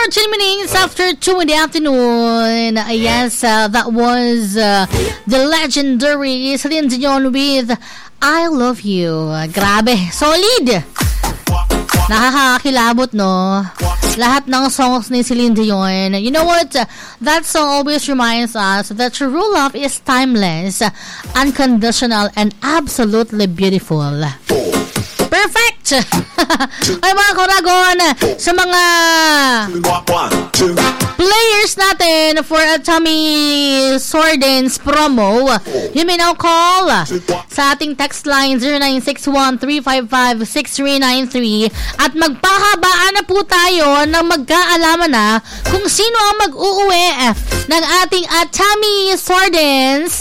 14 minutes after 2 in the afternoon. Yes, that was the legendary Celine Dion with I Love You. Grabe, solid. Nakakakilabot, no? Lahat ng songs ni Celine Dion. You know what? That song always reminds us that true love is timeless, unconditional, and absolutely beautiful. Perfect! Ay mga Koragon, sa mga players natin for a Tommy Sordens promo, you may now call sa ating text line 0961-355-6393 at magpahabaan na po tayo ng magkaalaman na kung sino ang mag-uuwi ng ating Tommy Sordens.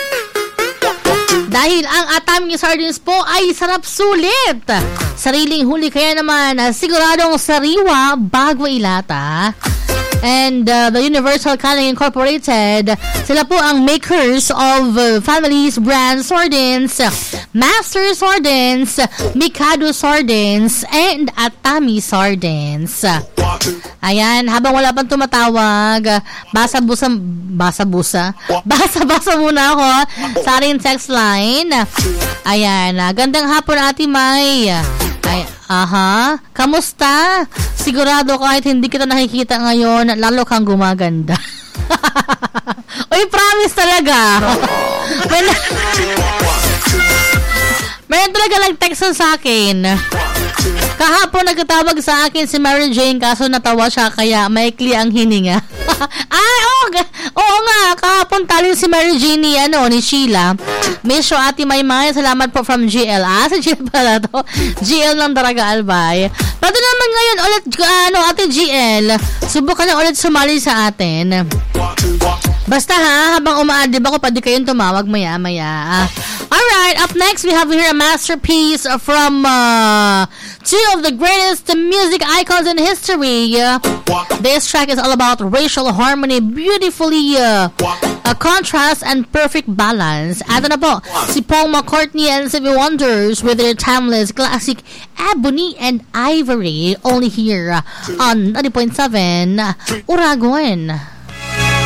Dahil ang Atami Sardines po ay sarap sulit. Sariling huli kaya naman siguradong sariwa bago ilata. And the Universal Canning Incorporated, sila po ang makers of Family's brand sardines, Master Sardines, Mikado Sardines, and Atami Sardines. Ayan, habang wala pang tumatawag, basa-basa muna ako sa ating text line. Ayan, gandang hapon Ate May. Ay, kamusta? Sigurado kahit hindi kita nakikita ngayon, lalo kang gumaganda. Uy, promise talaga. Meron talaga nag-text sa akin. Kahapon nagtatawag sa akin si Mary Jane kaso natawa siya kaya maikli ang hininga. Ay, oo nga, kahapon talo si Mary Jane ni Sheila. Miss you, Ate Maymay, salamat po from GL. Si GL pala to. GL ng Daraga Albay. Pwede naman ngayon ulit, Ate GL, subukan na ulit sumali sa atin. Basta habang umaadib ako, pwede kayong tumawag maya-maya. Alright, up next we have here a masterpiece from two of the greatest music icons in history. This track is all about racial harmony, beautifully contrast and perfect balance. Ato na po, si Paul McCartney and Stevie Wonders with their timeless classic Ebony and Ivory, only here on 90.7 Uragon.